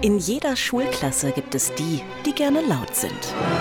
In jeder Schulklasse gibt es die, die gerne laut sind.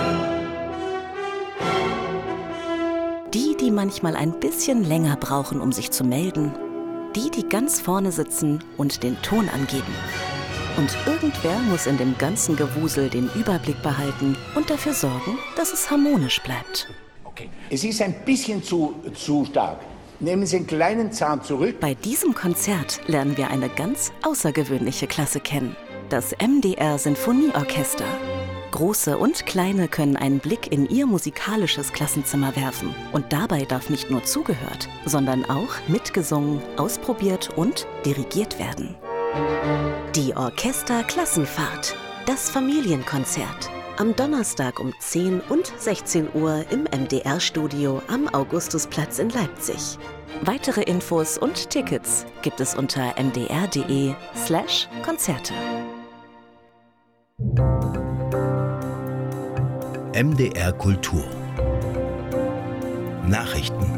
Die manchmal ein bisschen länger brauchen, um sich zu melden. Die ganz vorne sitzen und den Ton angeben. Und irgendwer muss in dem ganzen Gewusel den Überblick behalten und dafür sorgen, dass es harmonisch bleibt. Okay. Es ist ein bisschen zu stark. Nehmen Sie einen kleinen Zahn zurück. Bei diesem Konzert lernen wir eine ganz außergewöhnliche Klasse kennen. Das MDR Sinfonieorchester. Große und Kleine können einen Blick in ihr musikalisches Klassenzimmer werfen. Und dabei darf nicht nur zugehört, sondern auch mitgesungen, ausprobiert und dirigiert werden. Die Orchesterklassenfahrt. Das Familienkonzert. Am Donnerstag um 10 und 16 Uhr im MDR-Studio am Augustusplatz in Leipzig. Weitere Infos und Tickets gibt es unter mdr.de/Konzerte. MDR Kultur Nachrichten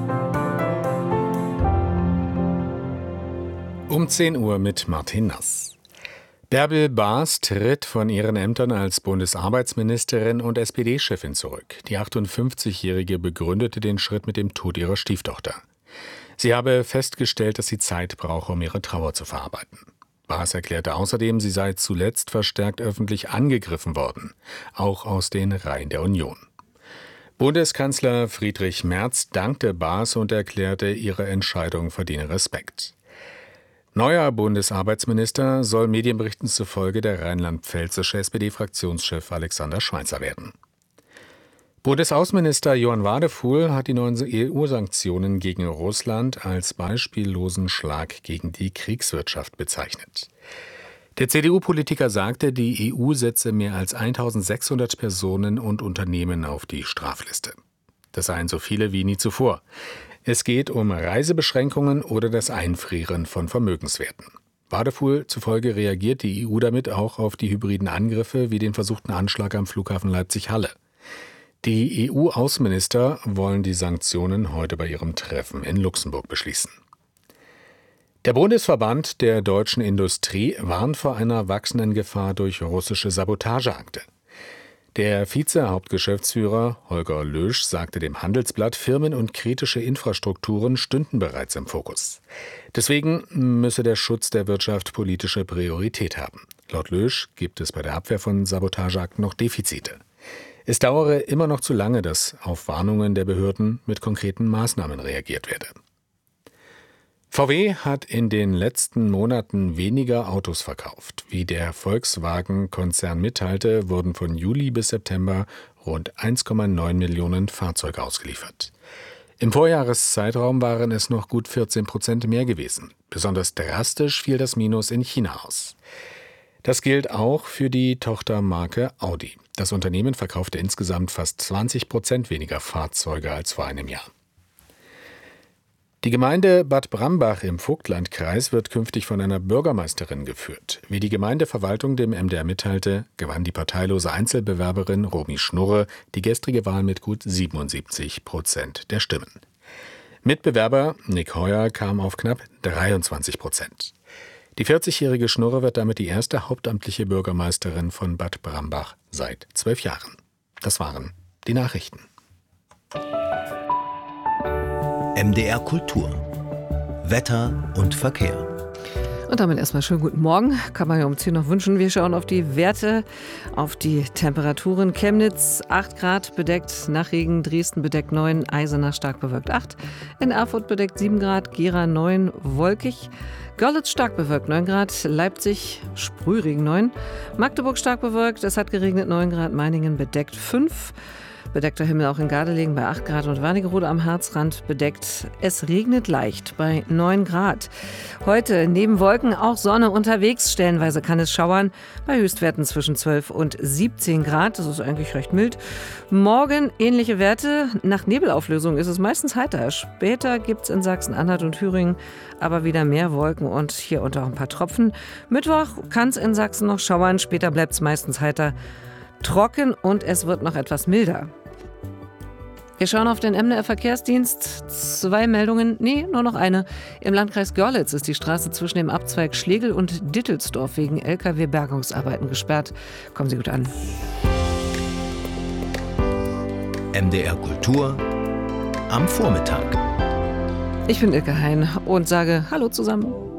Um 10 Uhr mit Martin Nass. Bärbel Baas tritt von ihren Ämtern als Bundesarbeitsministerin und SPD-Chefin zurück. Die 58-Jährige begründete den Schritt mit dem Tod ihrer Stieftochter. Sie habe festgestellt, dass sie Zeit brauche, um ihre Trauer zu verarbeiten. Baas erklärte außerdem, sie sei zuletzt verstärkt öffentlich angegriffen worden, auch aus den Reihen der Union. Bundeskanzler Friedrich Merz dankte Baas und erklärte, ihre Entscheidung verdiene Respekt. Neuer Bundesarbeitsminister soll Medienberichten zufolge der rheinland-pfälzische SPD-Fraktionschef Alexander Schweitzer werden. Bundesaußenminister Johann Wadefuhl hat die neuen EU-Sanktionen gegen Russland als beispiellosen Schlag gegen die Kriegswirtschaft bezeichnet. Der CDU-Politiker sagte, die EU setze mehr als 1600 Personen und Unternehmen auf die Strafliste. Das seien so viele wie nie zuvor. Es geht um Reisebeschränkungen oder das Einfrieren von Vermögenswerten. Wadefuhl zufolge reagiert die EU damit auch auf die hybriden Angriffe wie den versuchten Anschlag am Flughafen Leipzig-Halle. Die EU-Außenminister wollen die Sanktionen heute bei ihrem Treffen in Luxemburg beschließen. Der Bundesverband der deutschen Industrie warnt vor einer wachsenden Gefahr durch russische Sabotageakte. Der Vize-Hauptgeschäftsführer Holger Lösch sagte dem Handelsblatt, Firmen und kritische Infrastrukturen stünden bereits im Fokus. Deswegen müsse der Schutz der Wirtschaft politische Priorität haben. Laut Lösch gibt es bei der Abwehr von Sabotageakten noch Defizite. Es dauere immer noch zu lange, dass auf Warnungen der Behörden mit konkreten Maßnahmen reagiert werde. VW hat in den letzten Monaten weniger Autos verkauft. Wie der Volkswagen-Konzern mitteilte, wurden von Juli bis September rund 1,9 Millionen Fahrzeuge ausgeliefert. Im Vorjahreszeitraum waren es noch gut 14% mehr gewesen. Besonders drastisch fiel das Minus in China aus. Das gilt auch für die Tochtermarke Audi. Das Unternehmen verkaufte insgesamt fast 20% weniger Fahrzeuge als vor einem Jahr. Die Gemeinde Bad Brambach im Vogtlandkreis wird künftig von einer Bürgermeisterin geführt. Wie die Gemeindeverwaltung dem MDR mitteilte, gewann die parteilose Einzelbewerberin Romy Schnurre die gestrige Wahl mit gut 77% der Stimmen. Mitbewerber Nick Heuer kam auf knapp 23%. Die 40-jährige Schnurre wird damit die erste hauptamtliche Bürgermeisterin von Bad Brambach seit 12 Jahren. Das waren die Nachrichten. MDR Kultur Wetter und Verkehr. Und damit erstmal schönen guten Morgen. Kann man ja um 10 noch wünschen. Wir schauen auf die Werte, auf die Temperaturen. Chemnitz 8 Grad bedeckt, nach Regen. Dresden bedeckt 9, Eisenach stark bewölkt 8. In Erfurt bedeckt 7 Grad, Gera 9, wolkig. Görlitz stark bewölkt 9 Grad, Leipzig Sprühregen 9. Magdeburg stark bewölkt, es hat geregnet 9 Grad, Meiningen bedeckt 5. Bedeckter Himmel auch in Gardelegen bei 8 Grad und Wernigerode am Harzrand bedeckt. Es regnet leicht bei 9 Grad. Heute neben Wolken auch Sonne unterwegs. Stellenweise kann es schauern bei Höchstwerten zwischen 12 und 17 Grad. Das ist eigentlich recht mild. Morgen ähnliche Werte. Nach Nebelauflösung ist es meistens heiter. Später gibt es in Sachsen-Anhalt und Thüringen aber wieder mehr Wolken und hier und auch ein paar Tropfen. Mittwoch kann es in Sachsen noch schauern. Später bleibt es meistens heiter, trocken und es wird noch etwas milder. Wir schauen auf den MDR Verkehrsdienst. 2 Meldungen, nur noch eine. Im Landkreis Görlitz ist die Straße zwischen dem Abzweig Schlegel und Dittelsdorf wegen Lkw-Bergungsarbeiten gesperrt. Kommen Sie gut an. MDR Kultur am Vormittag. Ich bin Ilke Hein und sage Hallo zusammen.